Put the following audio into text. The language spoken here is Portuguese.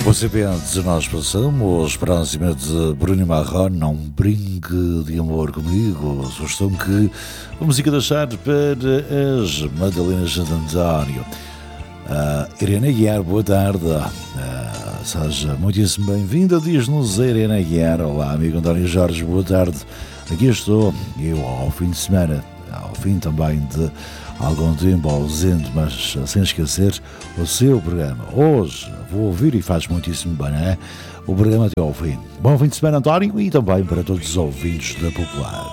Você pensa, nós passamos próxima de Bruno Marrone, Não Brinque de Amor Comigo, sugestão que a música deixar para as Madalenas de António. Irene Aguiar, boa tarde, seja muitíssimo bem-vinda, diz-nos a Irene Aguiar. Olá, amigo António Jorge, boa tarde, aqui estou, eu ao fim de semana, ao fim também de algum tempo ausente, mas sem esquecer o seu programa. Hoje vou ouvir e faz muitíssimo bem, não é? O programa até ao fim. Bom fim de semana, António, e também para todos os ouvintes da Popular.